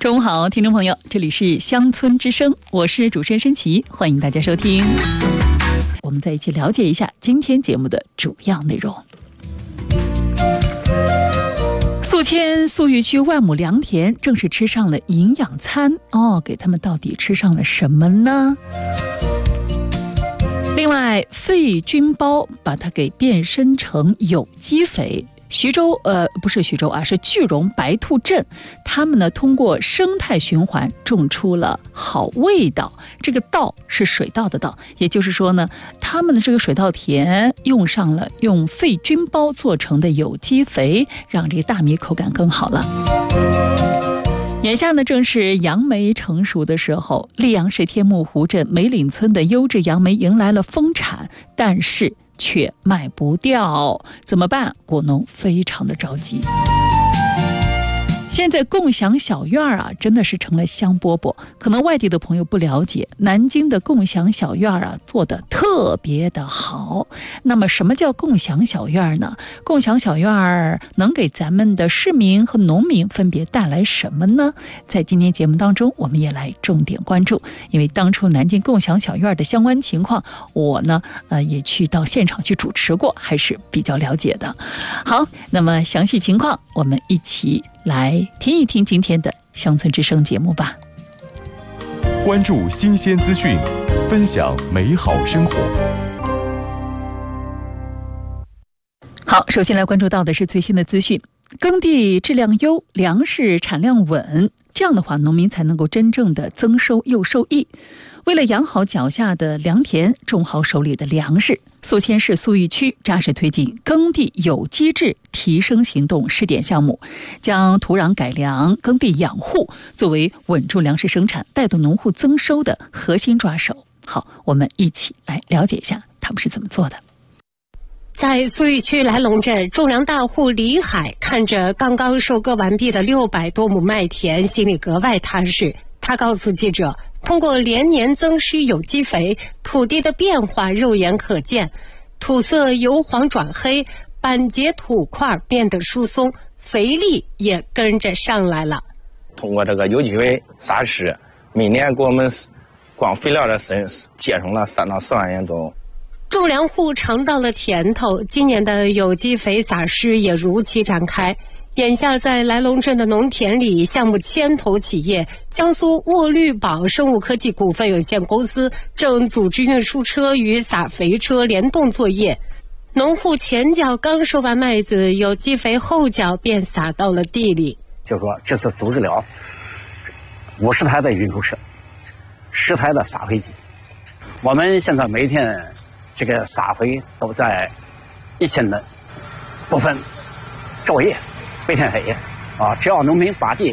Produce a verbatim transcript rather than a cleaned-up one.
中午好，听众朋友，这里是乡村之声，我是主持人申琪，欢迎大家收听。我们再一起了解一下今天节目的主要内容。宿迁宿豫区万亩良田正式吃上了营养餐哦，给他们到底吃上了什么呢？另外，废菌包把它给变身成有机肥。徐州呃不是徐州啊，是句容白兔镇，他们呢通过生态循环种出了好味道。这个稻是水稻的稻，也就是说呢，他们的这个水稻田用上了用废菌包做成的有机肥，让这个大米口感更好了。眼下呢，正是杨梅成熟的时候，溧阳市天目湖镇梅岭村的优质杨梅迎来了丰产，但是却卖不掉，怎么办？果农非常的着急。现在共享小院啊，真的是成了香饽饽。可能外地的朋友不了解，南京的共享小院啊，做得特别的好。那么，什么叫共享小院呢？共享小院能给咱们的市民和农民分别带来什么呢？在今天节目当中，我们也来重点关注。因为当初南京共享小院的相关情况，我呢，呃，也去到现场去主持过，还是比较了解的。好，那么详细情况，我们一起来听一听今天的乡村之声节目吧。 关注新鲜资讯，分享美好生活。 好，首先来关注到的是最新的资讯。耕地质量优，粮食产量稳，这样的话，农民才能够真正的增收又受益。为了养好脚下的良田，种好手里的粮食，宿迁市宿豫区扎实推进耕地有机质提升行动试点项目，将土壤改良、耕地养护作为稳住粮食生产、带动农户增收的核心抓手。好，我们一起来了解一下他们是怎么做的。 在宿豫区来龙镇，种粮大户李海看着刚刚收割完毕的六百多亩麦田，心里格外踏实。他告诉记者，通过连年增施有机肥，土地的变化肉眼可见，土色由黄转黑，板结土块变得疏松，肥力也跟着上来了。 通过这个有机肥撒施，每年给我们光肥料的损失节省了三到四万元左右。 种粮户尝到了甜头，今年的有机肥撒施也如期展开。眼下在来龙镇的农田里，项目牵头企业江苏沃绿宝生物科技股份有限公司正组织运输车与撒肥车联动作业。农户前脚刚收完麦子，有机肥后脚便撒到了地里。 就说这次组织了五十台的运输车，十台的撒肥机。我们现在每天这个撒肥都在一千吨，不分昼夜，白天黑夜啊，只要农民把地